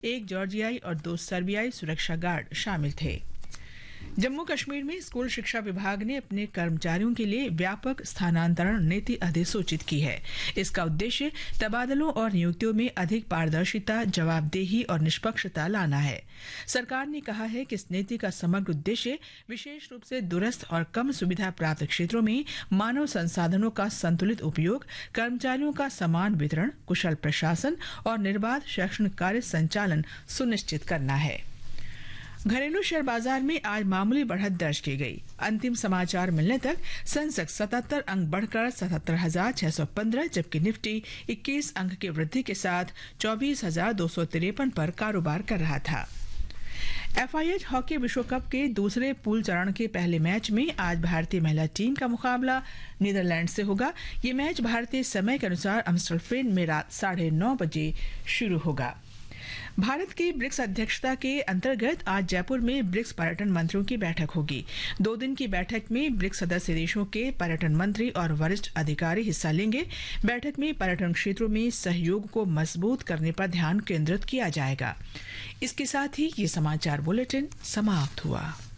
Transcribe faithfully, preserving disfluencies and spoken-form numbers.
एक जॉर्जियाई और दो सर्बियाई सुरक्षा गार्ड शामिल थे। जम्मू कश्मीर में स्कूल शिक्षा विभाग ने अपने कर्मचारियों के लिए व्यापक स्थानांतरण नीति अधिसूचित की है। इसका उद्देश्य तबादलों और नियुक्तियों में अधिक पारदर्शिता, जवाबदेही और निष्पक्षता लाना है। सरकार ने कहा है कि इस नीति का समग्र उद्देश्य विशेष रूप से दूरस्थ और कम सुविधा प्राप्त क्षेत्रों में मानव संसाधनों का संतुलित उपयोग, कर्मचारियों का समान वितरण, कुशल प्रशासन और निर्बाध शैक्षणिक कार्य संचालन सुनिश्चित करना है। घरेलू शेयर बाजार में आज मामूली बढ़त दर्ज की गई। अंतिम समाचार मिलने तक सेंसेक्स सतहत्तर अंक बढ़कर सतहत्तर हजार छह सौ पंद्रह, जबकि निफ्टी इक्कीस अंक की वृद्धि के साथ चौबीस हजार दो सौ तिरपन पर कारोबार कर रहा था। एफआईएच हॉकी विश्व कप के दूसरे पूल चरण के पहले मैच में आज भारतीय महिला टीम का मुकाबला नीदरलैंड से होगा। ये मैच भारतीय समय के अनुसार एम्स्टर्डम में रात साढ़े नौ बजे शुरू होगा। भारत की ब्रिक्स अध्यक्षता के अंतर्गत आज जयपुर में ब्रिक्स पर्यटन मंत्रियों की बैठक होगी। दो दिन की बैठक में ब्रिक्स सदस्य देशों के पर्यटन मंत्री और वरिष्ठ अधिकारी हिस्सा लेंगे। बैठक में पर्यटन क्षेत्रों में सहयोग को मजबूत करने पर ध्यान केंद्रित किया जाएगा। इसके साथ ही ये समाचार बुलेटिन समाप्त हुआ।